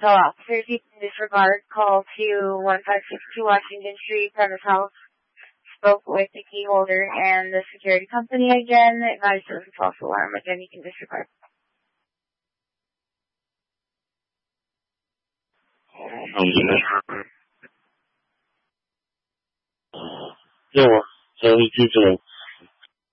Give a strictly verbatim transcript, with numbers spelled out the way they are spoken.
So officers in disregard call to one five six two Washington Street, Premise House. Spoke with the key holder and the security company again. Advised of a false alarm. Again, you can disregard. Yeah, so we keep it.